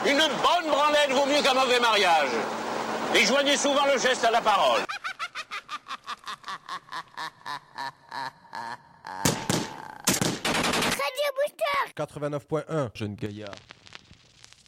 Une bonne branlette vaut mieux qu'un mauvais mariage. Et joignez souvent le geste à la parole. Radio Booster 89.1, jeune gaillard.